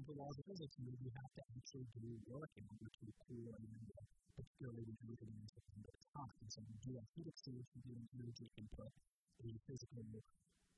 the laws of physics, you have to actually do work in order to cool an area, particularly when you're moving into time. So you do have heat exchange, you do an energy input, a physical